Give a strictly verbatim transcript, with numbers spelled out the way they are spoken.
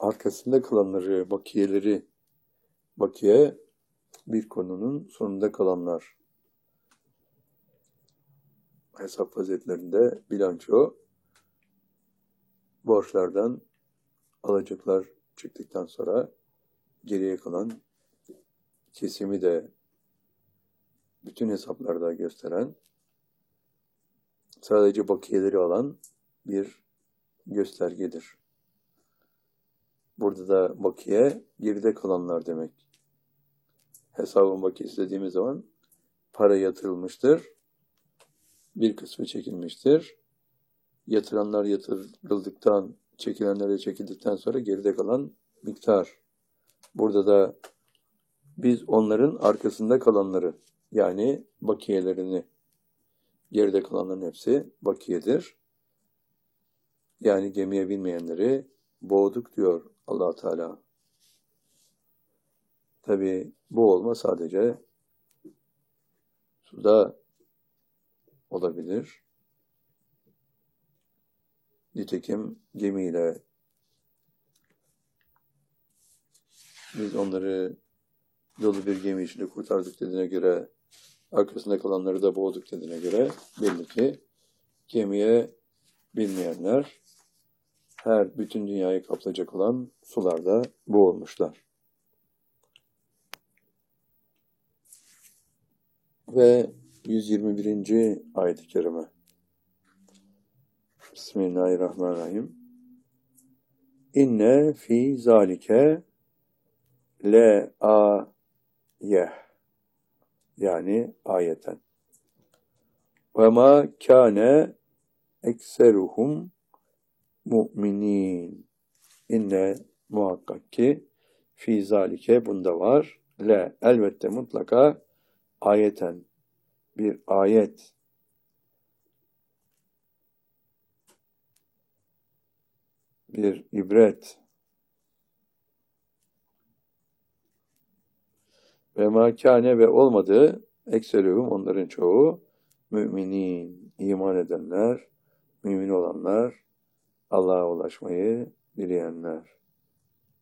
arkasında kalanları, bakiyeleri, bakiye bir konunun sonunda kalanlar. Hesap vaziyeetlerinde bilanço, borçlardan alacaklar çıktıktan sonra geriye kalan kesimi de bütün hesaplarda gösteren, sadece bakiyeleri alan bir göstergedir. Burada da bakiye geride kalanlar demek. Hesabın bakiyesi dediğimiz zaman para yatırılmıştır, bir kısmı çekilmiştir. Yatıranlar yatırıldıktan, çekilenler de çekildikten sonra geride kalan miktar. Burada da biz onların arkasında kalanları, yani bakiyelerini, geride kalanların hepsi bakiyedir. Yani gemiye binmeyenleri boğduk diyor Allah Teala. Tabi boğulma sadece suda olabilir. Nitekim gemiyle biz onları dolu bir gemi içinde kurtardık dediğine göre, arkasında kalanları da boğduk dediğine göre belli ki gemiye binmeyenler her bütün dünyayı kaplayacak olan sularda boğulmuşlar. Ve yüz yirmi birinci ayet-i kerime. Bismillahirrahmanirrahim. İnne fi zalike le ayeh, yani ayeten. Ve ma kâne ekseruhum mu'minin. İnne, muhakkak ki, fi zalike, bunda var, le, elbette mutlaka, ayeten, bir ayet, bir ibret. Ve makâne, ve olmadı, ekserühüm, onların çoğu, müminin, iman edenler, mümin olanlar, Allah'a ulaşmayı dileyenler.